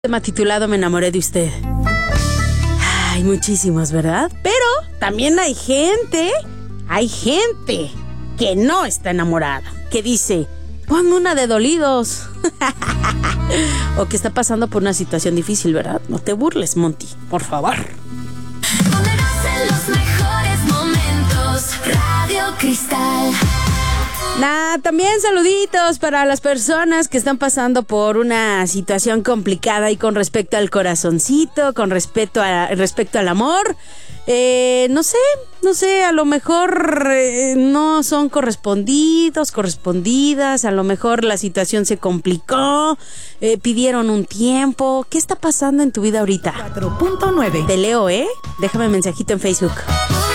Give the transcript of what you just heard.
Tema titulado Me enamoré de usted. Hay muchísimos, ¿verdad? Pero también hay gente que no está enamorada, que dice, ponme una de dolidos. O que está pasando por una situación difícil, ¿verdad? No te burles, Monty, por favor. En los mejores momentos, Radio Cristal. También saluditos para las personas que están pasando por una situación complicada y con respecto al corazoncito, con respecto al amor. No sé, a lo mejor no son correspondidas, a lo mejor la situación se complicó, pidieron un tiempo. ¿Qué está pasando en tu vida ahorita? 4.9. Te leo, déjame un mensajito en Facebook.